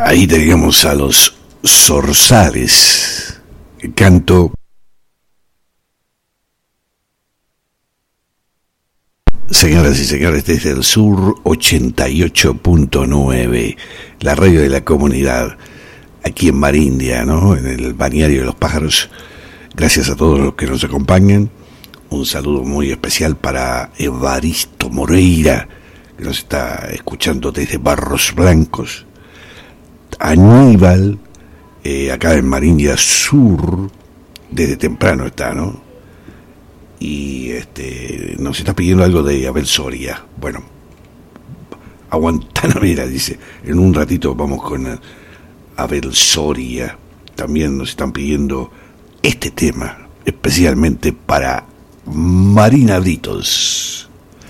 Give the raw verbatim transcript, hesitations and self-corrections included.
Ahí teníamos a los Zorzales, canto. Señoras y señores, desde el sur ochenta y ocho punto nueve, la radio de la comunidad, aquí en Marindia, ¿no? En el balneario de los pájaros. Gracias a todos los que nos acompañan. Un saludo muy especial para Evaristo Moreira, que nos está escuchando desde Barros Blancos. Aníbal, eh, acá en Marindia Sur, desde temprano está, ¿no? Y este nos está pidiendo algo de Abel Soria. Bueno, Guantanamera, dice. En un ratito vamos con Abel Soria. También nos están pidiendo este tema, especialmente para Marina Britos.